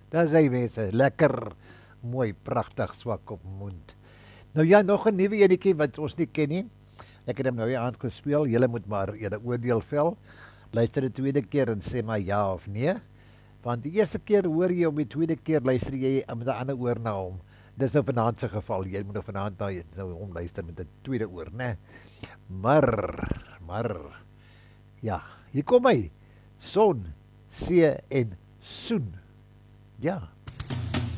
Daar is hy mense, lekker, mooi, pragtig, swak op mond. Nou ja, nog 'n nuwe enetjie wat ons nie ken nie. Ek het hom nou die aand gespeel. Julle moet maar julle oordeel vel. Luister die tweede keer en sê maar ja of nee. Want die eerste keer hoor jy hom, die tweede keer luister jy met 'n ander oor na hom. Dis nou vanaand se geval. Jy moet nou vanaand nou hom luister met 'n tweede oor, né? Maar ja, hier kom hy. Son, see en soen. Ja.